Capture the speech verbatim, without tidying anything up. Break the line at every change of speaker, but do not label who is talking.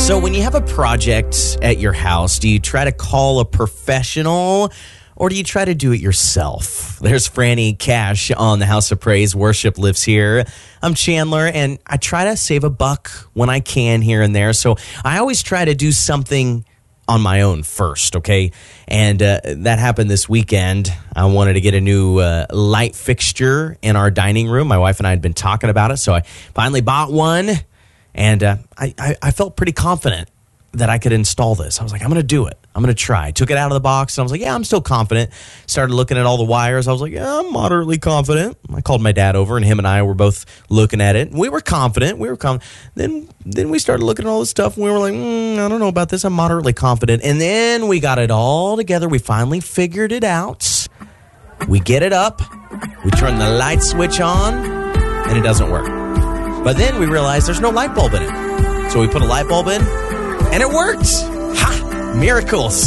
So when you have a project at your house, do you try to call a professional or do you try to do it yourself? There's Franny Cash on the House of Praise. Worship lives here. I'm Chandler, and I try to save a buck when I can here and there. So I always try to do something on my own first, okay? And uh, that happened this weekend. I wanted to get a new uh, light fixture in our dining room. My wife and I had been talking about it, so I finally bought one. And uh, I, I, I felt pretty confident that I could install this. I was like, I'm going to do it. I'm going to try. Took it out of the box, and I was like, yeah, I'm still confident. Started looking at all the wires. I was like, yeah, I'm moderately confident. I called my dad over, and him and I were both looking at it. We were confident. We were confident. Then, then we started looking at all this stuff, and we were like, mm, I don't know about this. I'm moderately confident. And then we got it all together. We finally figured it out. We get it up. We turn the light switch on, and it doesn't work. But then we realized there's no light bulb in it. So we put a light bulb in, and it worked. Ha! Miracles.